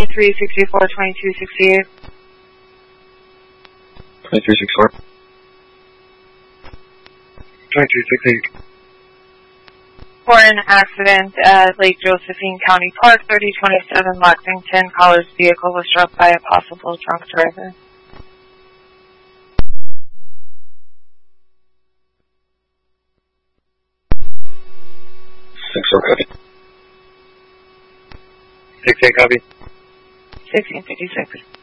2364, 2268. 2364. 2368. For an accident at Lake Josephine County Park, 3027 Lexington, caller's vehicle was struck by a possible drunk driver. 6-4 copy. 6-8 copy. 1656.